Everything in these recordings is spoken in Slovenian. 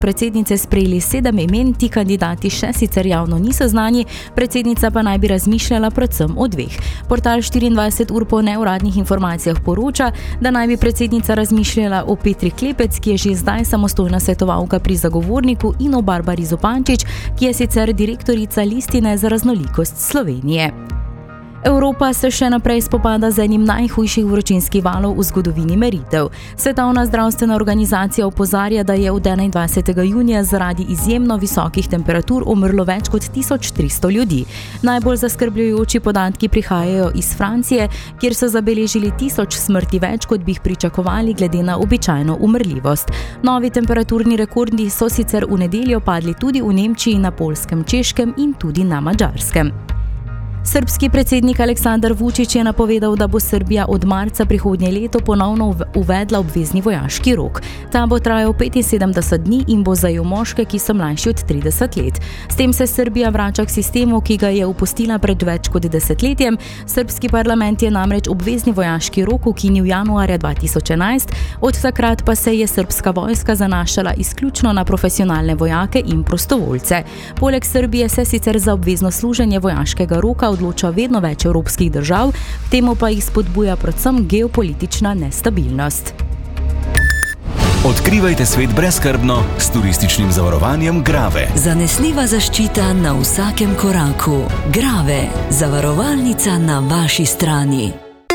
predsednice sprejeli 7 imen, ti kandidati še sicer javno niso znani, predsednica pa naj bi razmišljala predvsem o 2. Portal 24 ur po neuradnih informacijah poroča, da naj bi predsednica razmišljala o Petri Klepec, ki je že zdaj samostojna svetovalka pri Zagovorniku, in o Barbari Zupančič, ki je sicer direktorica Listine za raznolikost Slovenije. Evropa se še naprej spopada z enim najhujših vročinskih valov v zgodovini meritev. Svetovna zdravstvena organizacija opozarja, da je od 21. junija zaradi izjemno visokih temperatur umrlo več kot 1300 ljudi. Najbolj zaskrbljujoči podatki prihajajo iz Francije, kjer so zabeležili 1000 smrti več, kot bi jih pričakovali glede na običajno umrljivost. Novi temperaturni rekordi so sicer v nedeljo padli tudi v Nemčiji, na Poljskem, Češkem in tudi na Madžarskem. Srbski predsednik Aleksandar Vučić je napovedal, da bo Srbija od marca prihodnje leto ponovno uvedla obvezni vojaški rok. Ta bo trajal 75 dni in bo zajel moške, ki so mlajši od 30 let. S tem se Srbija vrača k sistemu, ki ga je opustila pred več kot desetletjem. Srbski parlament je namreč obvezni vojaški rok ukinil januarja 2011, od takrat pa se je srbska vojska zanašala izključno na profesionalne vojake in prostovoljce. Poleg Srbije se sicer za obvezno služenje vojaškega roka odloča vedno več evropskih držav, k temu pa jih spodbuja predvsem geopolitična nestabilnost. Odkrivajte svet brezskrbno s turističnim zavarovanjem Grave. Zanesljiva zaščita na vsakem koraku. Grave, zavarovalnica na vaši strani.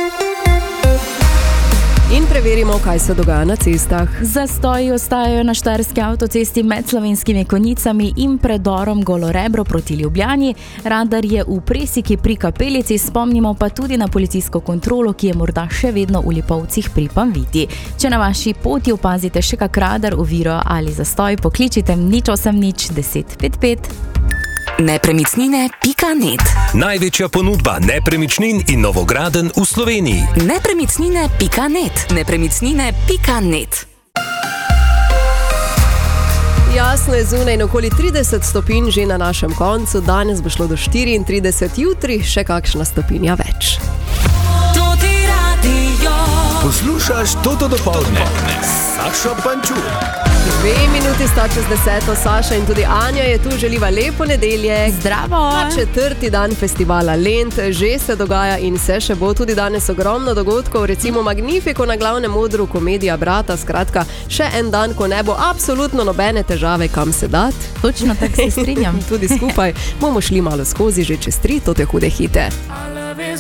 In preverimo, kaj se dogaja na cestah. Zastoji ostajajo na štajerski avtocesti med Slovenskimi Konjicami in predorom Golo Rebro proti Ljubljani. Radar je v Presiki pri Kapelici, spomnimo pa tudi na policijsko kontrolo, ki je morda še vedno v Lipovcih pri Panviti. Če na vaši poti opazite še kak radar, oviro ali zastoj, pokličite 080 10 55. Nepremicnine.net. Največja ponudba nepremičnin in novogradenj v Sloveniji. Nepremicnine.net. Nepremicnine.net. Jasno je zunaj in okoli 30 stopinj že na našem koncu. Danes bo šlo do 34, jutri še kakšna stopinja več. Poslušaš Toto dopoldne. Sašo Pančur. 2 minuti sta čez 10. Saša in tudi Anja je tu, želiva lepo nedelje. Zdravo! Na 4. dan festivala Lent že se dogaja in se še bo tudi danes ogromno dogodkov, recimo Magnifico na glavnem odru, komedija Brata, skratka še en dan, ko ne bo absolutno nobene težave, kam se dati. Točno tako se strinjam. Tudi skupaj bomo šli malo skozi že čez 3 te hude hite.